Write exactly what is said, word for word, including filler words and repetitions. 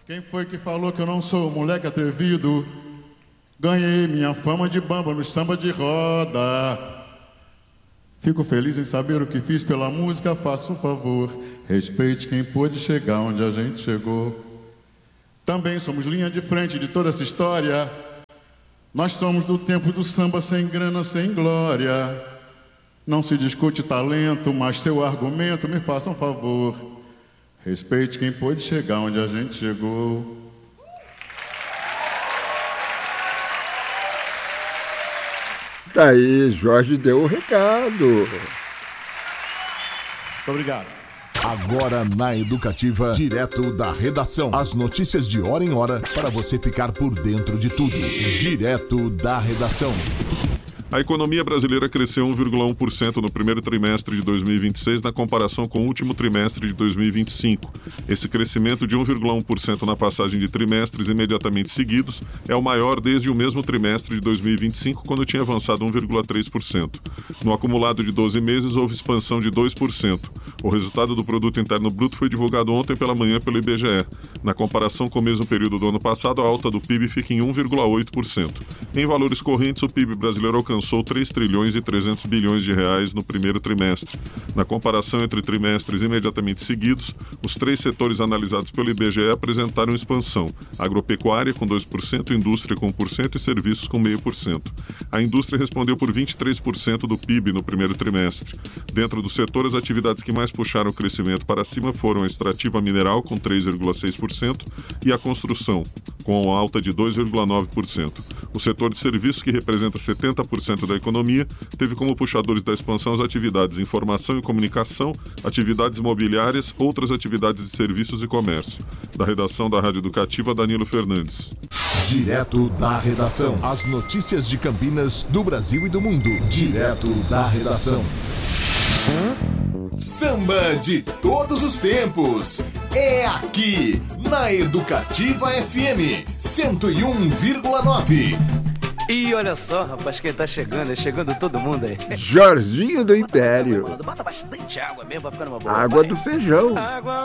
Quem foi que falou que eu não sou moleque atrevido? Ganhei minha fama de bamba no samba de roda. Fico feliz em saber o que fiz pela música, faça um favor. Respeite quem pôde chegar onde a gente chegou. Também somos linha de frente de toda essa história. Nós somos do tempo do samba sem grana, sem glória. Não se discute talento, mas seu argumento, me faça um favor. Respeite quem pôde chegar onde a gente chegou. Daí, Jorge deu o recado. Muito obrigado. Agora na Educativa, direto da redação. As notícias de hora em hora para você ficar por dentro de tudo. Direto da redação. A economia brasileira cresceu um vírgula um por cento no primeiro trimestre de dois mil e vinte e seis na comparação com o último trimestre de dois mil e vinte e cinco. Esse crescimento de um vírgula um por cento na passagem de trimestres imediatamente seguidos é o maior desde o mesmo trimestre de dois mil e vinte e cinco, quando tinha avançado um vírgula três por cento. No acumulado de doze meses, houve expansão de dois por cento. O resultado do Produto Interno Bruto foi divulgado ontem pela manhã pelo I B G E. Na comparação com o mesmo período do ano passado, a alta do P I B fica em um vírgula oito por cento. Em valores correntes, o P I B brasileiro alcançou alcançou três trilhões e trezentos bilhões de reais no primeiro trimestre. Na comparação entre trimestres imediatamente seguidos, os três setores analisados pelo I B G E apresentaram expansão: agropecuária com dois por cento, indústria com um por cento e serviços com zero vírgula cinco por cento. A indústria respondeu por vinte e três por cento do P I B no primeiro trimestre. Dentro do setor, as atividades que mais puxaram o crescimento para cima foram a extrativa mineral, com três vírgula seis por cento, e a construção, com alta de dois vírgula nove por cento. O setor de serviços, que representa setenta por cento da economia, teve como puxadores da expansão as atividades informação e comunicação, atividades imobiliárias, outras atividades de serviços e comércio. Da redação da Rádio Educativa, Danilo Fernandes. Direto da redação. As notícias de Campinas, do Brasil e do mundo. Direto da redação. Samba de todos os tempos. É aqui, na Educativa F M cento e um vírgula nove. E olha só, rapaz, quem tá chegando, é chegando todo mundo aí. Jorginho do Império. Bota bastante água mesmo pra ficar numa boa. Água do feijão. Água